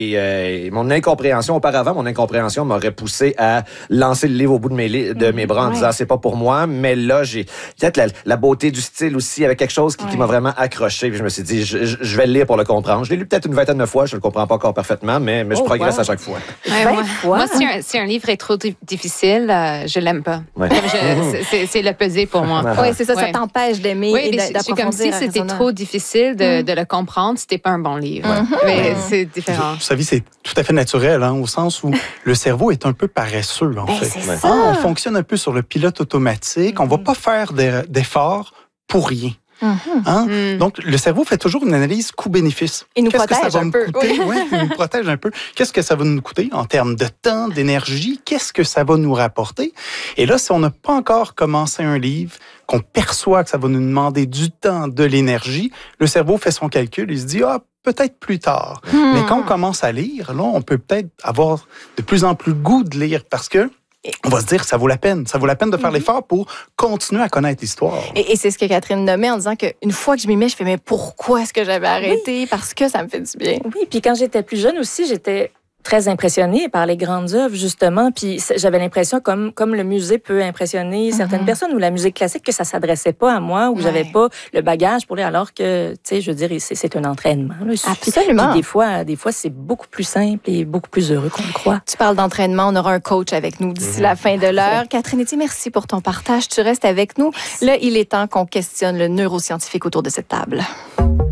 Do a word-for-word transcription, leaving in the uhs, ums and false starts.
Et euh, mon incompréhension, auparavant, mon incompréhension m'aurait poussé à lancer le livre au bout de mes, li- de mes bras en ouais. disant c'est pas pour moi. Mais là, j'ai peut-être la, la beauté du style aussi, avec quelque chose qui, ouais. qui m'a vraiment accroché. Puis je me suis dit, je, je, je vais le lire pour le comprendre. Je l'ai lu peut-être une vingtaine de fois, je le comprends pas encore parfaitement, mais, mais je Oh, progresse wow. à chaque fois. Ouais, moi, moi, si, un, si un livre est trop di- difficile, euh, je l'aime pas. Ouais. Comme je- c'est- c'est, c'est le pesé pour moi. Ah. Oui, c'est ça, Ouais. ça t'empêche d'aimer Oui, et mais d'a- c'est comme si d'approfondir c'était raisonnablement. trop difficile de, Mm. de le comprendre, c'était pas un bon livre. Mm-hmm. Mais c'est différent. Vous savez, c'est tout à fait naturel, hein, au sens où le cerveau est un peu paresseux, en Ben, fait. c'est Ah, ça. on fonctionne un peu sur le pilote automatique. On ne va pas faire d'e- d'efforts pour rien. Mhm. Hein? Mm. Donc, le cerveau fait toujours une analyse coût-bénéfice. Il nous Qu'est-ce que ça protège va un nous peu. coûter? Ouais, il nous protège un peu. Qu'est-ce que ça va nous coûter en termes de temps, d'énergie? Qu'est-ce que ça va nous rapporter? Et là, si on n'a pas encore commencé un livre, qu'on perçoit que ça va nous demander du temps, de l'énergie, le cerveau fait son calcul, il se dit, ah, peut-être plus tard. Hmm. Mais quand on commence à lire, là, on peut peut-être avoir de plus en plus le goût de lire parce que on va se dire que ça vaut la peine. Ça vaut la peine de faire l'effort pour continuer à connaître l'histoire. Et, et c'est ce que Catherine nommait en disant qu'une fois que je m'y mets, je fais, mais pourquoi est-ce que j'avais arrêté? Parce que ça me fait du bien. Oui, puis quand j'étais plus jeune aussi, j'étais très impressionnée par les grandes œuvres, justement. Puis c'est- j'avais l'impression, comme, comme le musée peut impressionner certaines Mhm. personnes, ou la musique classique, que ça s'adressait pas à moi, ou Ouais. j'avais pas le bagage pour lire, alors que, tu sais, je veux dire, c'est, c'est un entraînement. Là. Absolument. Puis des fois, des fois, c'est beaucoup plus simple et beaucoup plus heureux qu'on le croit. Tu parles d'entraînement, on aura un coach avec nous d'ici la fin de l'heure. Catherine Etier, merci pour ton partage. Tu restes avec nous. Là, il est temps qu'on questionne le neuroscientifique autour de cette table.